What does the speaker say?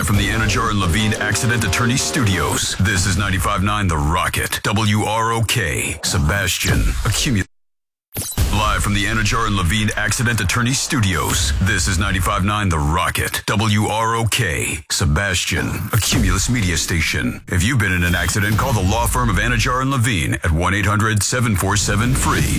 from the Anajar and Levine Accident Attorney Studios. This is 95.9 The Rocket. WROK. Sebastian. Live from the Anajar and Levine Accident Attorney Studios. This is 95.9 The Rocket. WROK. Sebastian. A Cumulus media station. If you've been in an accident, call the law firm of Anajar and Levine at 1-800-747-FREE.